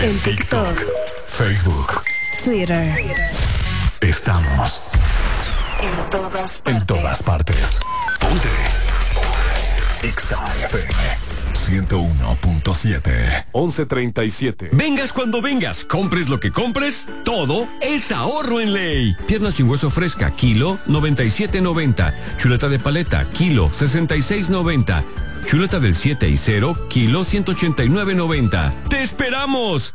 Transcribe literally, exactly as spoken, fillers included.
En TikTok, Facebook, Twitter. Estamos en todas partes. En todas partes. Ponte. Exa F M ciento uno punto siete. once treinta y siete. Vengas cuando vengas, compres lo que compres, todo es ahorro en Ley. Pierna sin hueso fresca, kilo noventa y siete noventa. Chuleta de paleta, kilo sesenta y seis noventa. Chuleta del siete y cero, kilo ciento ochenta y nueve noventa. ¡Te esperamos!